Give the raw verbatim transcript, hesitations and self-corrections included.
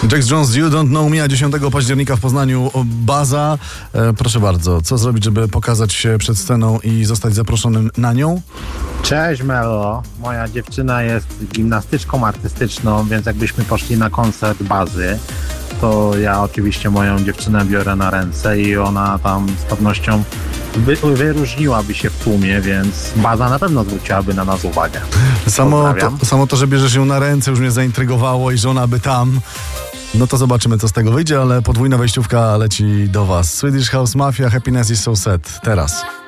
Jax Jones, You Don't Know Me, a dziesiątego października w Poznaniu Baza. E, proszę bardzo, co zrobić, żeby pokazać się przed sceną i zostać zaproszonym na nią? Cześć Melo, moja dziewczyna jest gimnastyczką artystyczną, więc jakbyśmy poszli na koncert Bazy, to ja oczywiście moją dziewczynę biorę na ręce i ona tam z pewnością wy, wyróżniłaby się w tłumie, więc Baza na pewno zwróciłaby na nas uwagę. Samo to, samo to, że bierzesz ją na ręce, już mnie zaintrygowało i że ona by tam. No to zobaczymy, co z tego wyjdzie, ale podwójna wejściówka leci do was. Swedish House Mafia, Happiness is so sad. Teraz.